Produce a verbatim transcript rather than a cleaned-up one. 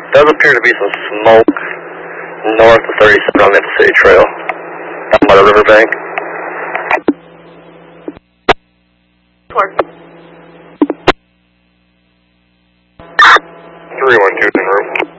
Does appear to be some smoke north of thirty-seven on Maple City Trail, down by the riverbank. three one two, en route.